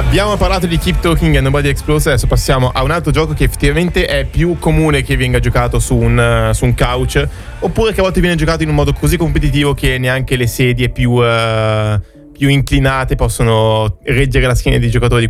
Abbiamo parlato di Keep Talking and Nobody Explodes. Adesso passiamo a un altro gioco che effettivamente è più comune che venga giocato su un couch, oppure che a volte viene giocato in un modo così competitivo che neanche le sedie più inclinate possono reggere la schiena dei giocatori.